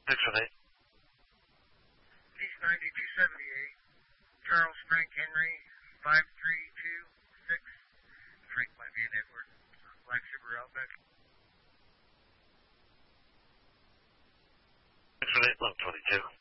618. East 9278. Charles Frank Henry, 5326. Frank might be in Edward. Black Sugar Outback. 618, 1122.